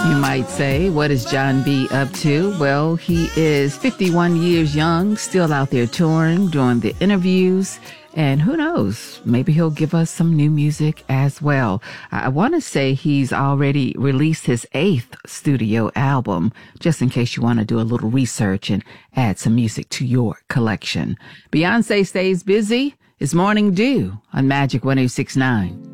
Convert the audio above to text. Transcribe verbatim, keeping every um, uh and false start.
You might say, what is Jon B up to? Well, he is fifty-one years young, still out there touring, doing the interviews, and who knows, maybe he'll give us some new music as well. I want to say he's already released his eighth studio album, just in case you want to do a little research and add some music to your collection. Beyonce stays busy. It's Morning Dew on Magic one oh six point nine.